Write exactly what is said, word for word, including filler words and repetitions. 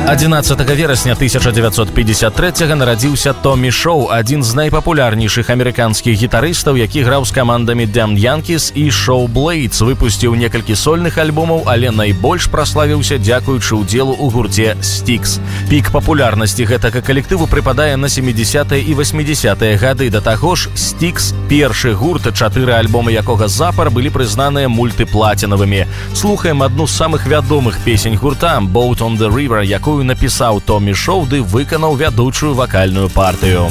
адзінаццатага верасня тысяча дзевяцьсот пятьдесят трэцяга нарадзіўся Томі Шоу, адзін з найпапулярнейшых амерыканскіх гітарыстаў, які граў з камандамі Damn Yankees і Show Blades, выпусціў некалькі сольных альбомаў, але найбольш праславіўся дзякуючы ўдзелу ў гурце Styx. Пік папулярнасці гэтага калектыву прыпадае на сямідзесятыя і васьмідзесятыя гады. Да таго ж, Styx – першы гурт, чатыры альбомы якога запар былі прызнаныя мультыплацінавымі. Слухаем адну з самых вядомых песень гурта «Boat on the River», якую напісаў Томі Шоу ды выканаў вядучую вакальную партыю.